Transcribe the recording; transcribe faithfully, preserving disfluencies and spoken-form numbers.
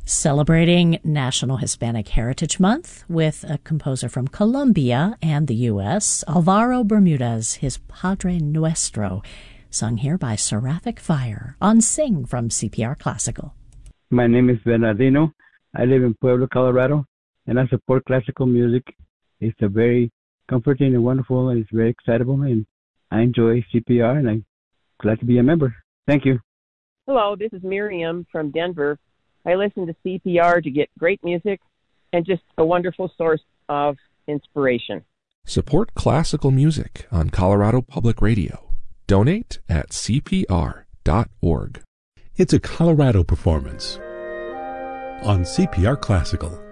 Celebrating National Hispanic Heritage Month with a composer from Colombia and the U S, Alvaro Bermudez, his Padre Nuestro, sung here by Seraphic Fire on Sing from C P R Classical. My name is Bernardino. I live in Pueblo, Colorado, and I support classical music. It's a very comforting and wonderful, and it's very excitable, and I enjoy C P R, and I'm glad to be a member. Thank you. Hello, this is Miriam from Denver. I listen to C P R to get great music and just a wonderful source of inspiration. Support classical music on Colorado Public Radio. Donate at c p r dot org. It's a Colorado performance on C P R Classical.